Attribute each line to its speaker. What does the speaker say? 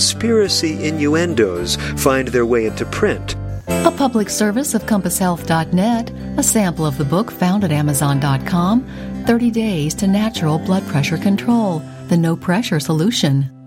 Speaker 1: conspiracy innuendos find their way into print.
Speaker 2: A public service of CompassHealth.net, a sample of the book found at Amazon.com, 30 Days to Natural Blood Pressure Control, the No Pressure Solution.